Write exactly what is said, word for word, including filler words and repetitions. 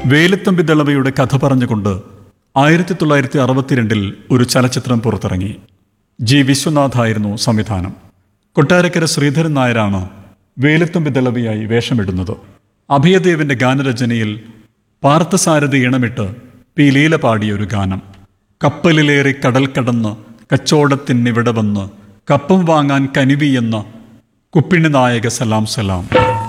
വേലുത്തമ്പി ദളവയുടെ കഥ പറഞ്ഞുകൊണ്ട് ആയിരത്തി തൊള്ളായിരത്തി അറുപത്തിരണ്ടിൽ ഒരു ചലച്ചിത്രം പുറത്തിറങ്ങി. ജി വിശ്വനാഥായിരുന്നു സംവിധാനം. കൊട്ടാരക്കര ശ്രീധരൻ നായരാണ് വേലുത്തമ്പി ദളവയായി വേഷമിടുന്നത്. അഭയദേവിന്റെ ഗാനരചനയിൽ പാർത്ഥസാരഥി ഇണമിട്ട് പി ലീല പാടിയൊരു ഗാനം. കപ്പലിലേറി കടൽ കടന്ന് കച്ചോടത്തിനിവിടെ വന്ന് കപ്പം വാങ്ങാൻ കനിവിയെന്ന കുപ്പിണി നായക സലാം സലാം.